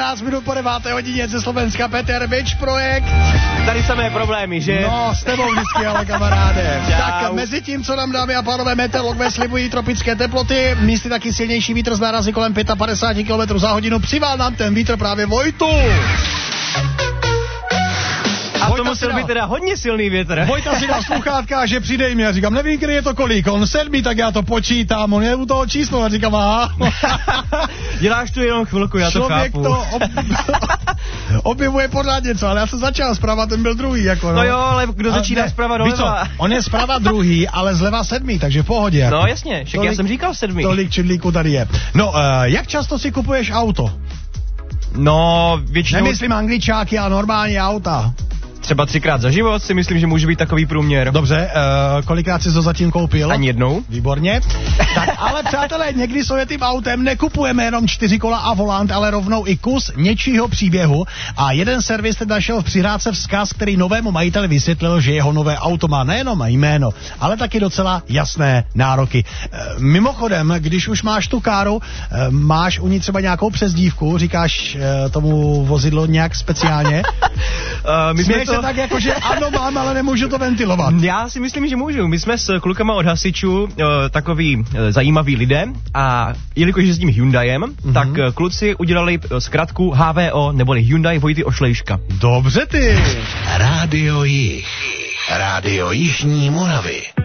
14 minut po 9. hodině ze Slovenska Peter Bitch projekt. Tady samé problémy, že? No, s tebou vždycky, ale kamaráde. Tak mezi tím, co nám dámy a pánové meteorologové slibují tropické teploty, místy taky silnější vítr z nárazy kolem 55 km za hodinu, přivál nám ten vítr právě Vojtu. A to musel být teda hodně silný větr. Vojta si dá sluchátka, že přidej mi. Já říkám, nevím, který je to kolik. On 7, tak já to počítám. On je u toho číslo. A říkám, aha. Děláš tu jenom chvilku, já to chápu. Člověk to objevuje pořád něco, ale já jsem začal zprava, ten byl druhý. Jako, no jo, ale kdo začíná zprava doleva? On je zprava druhý, ale zleva 7, takže v pohodě. Jako. No jasně, však já jsem říkal 7. Tolik čidlíků tady je. No, jak často si kupuješ auto? No, většinou... Nemyslím angličáky, ale normální auta. Třeba 3krát za život si myslím, že může být takový průměr. Dobře, kolikrát jsi to zatím koupil? Ani jednou. Výborně. Tak ale přátelé, někdy s ojetým autem nekupujeme jenom 4 kola a volant, ale rovnou i kus něčího příběhu. A jeden servis teď našel v přihrádce vzkaz, který novému majiteli vysvětlil, že jeho nové auto má nejenom jméno, ale taky docela jasné nároky. Mimochodem, když už máš tu káru, máš u ní třeba nějakou přezdívku, říkáš tomu vozidlo nějak speciálně? To... tak jako, že ano mám, ale nemůžu to ventilovat. Já si myslím, že můžu. My jsme s klukama od hasičů takový zajímaví lidé a jelikož jezdím Hyundaiem, tak kluci udělali zkratku HVO, neboli Hyundai Vojty Ošlejška. Dobře ty. Rádio Jih. Rádio Jižní Moravy.